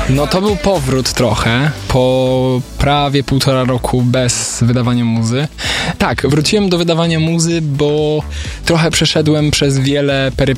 No to był powrót trochę, po prawie 1,5 roku bez wydawania muzy. Tak, wróciłem do wydawania muzy, bo trochę przeszedłem przez wiele perypetii